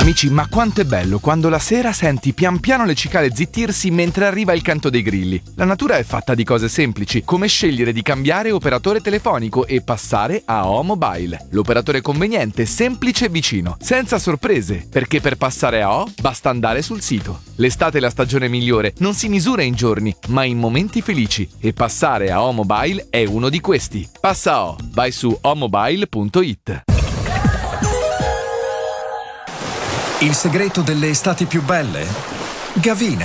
Amici, ma quanto è bello quando la sera senti pian piano le cicale zittirsi mentre arriva il canto dei grilli. La natura è fatta di cose semplici, come scegliere di cambiare operatore telefonico e passare a O-Mobile. L'operatore conveniente, semplice e vicino, senza sorprese, perché per passare a O basta andare sul sito. L'estate è la stagione migliore, non si misura in giorni, ma in momenti felici, e passare a O-Mobile è uno di questi. Passa a O, vai su omobile.it. Il segreto delle estati più belle? Gavina.